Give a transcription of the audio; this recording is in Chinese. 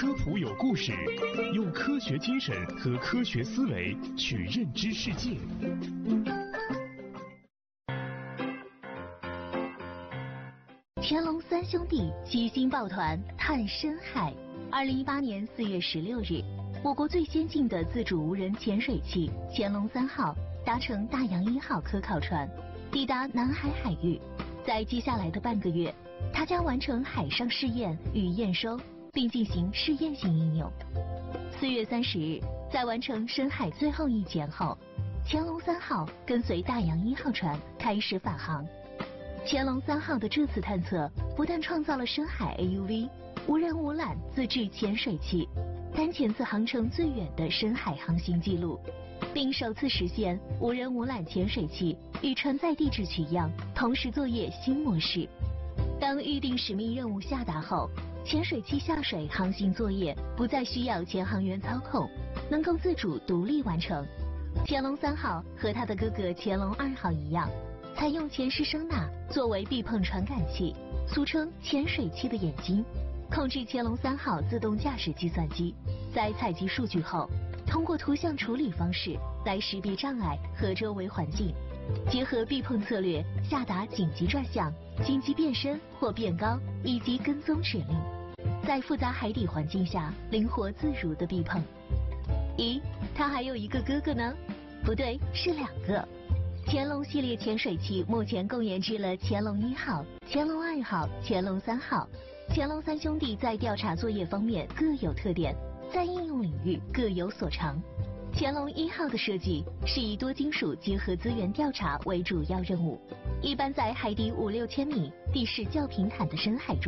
科普有故事，用科学精神和科学思维去认知世界。 乾隆三兄弟悉心抱团探深海。2018年4月16日，我国最先进的自主无人潜水器乾隆3号搭乘大洋1号科考船，抵达南海海域。在接下来的半个月，它将完成海上试验与验收，并进行试验性应用。4月30日，在完成深海最后一潜后，乾隆3号跟随大洋1号船开始返航。乾隆3号的这次探测不但创造了深海 AUV 无人无缆自制潜水器单潜次航程最远的深海航行记录，并首次实现无人无缆潜水器与船载地质取样同时作业新模式。当预定使命任务下达后，潜水器下水航行作业不再需要潜航员操控，能够自主独立完成。乾隆3号和他的哥哥乾隆2号一样，采用前视声呐作为避碰传感器，俗称潜水器的眼睛，控制乾隆3号自动驾驶计算机，在采集数据后，通过图像处理方式来识别障碍和周围环境，结合避碰策略下达紧急转向、紧急变身或变高以及跟踪指令，在复杂海底环境下灵活自如的避碰。咦，他还有一个哥哥呢？不对，是2个。乾隆系列潜水器目前共研制了乾隆1号、乾隆2号、乾隆3号。乾隆3兄弟在调查作业方面各有特点，在应用领域各有所长。乾隆1号的设计是以多金属结合资源调查为主要任务，一般在海底5-6千米、地势较平坦的深海中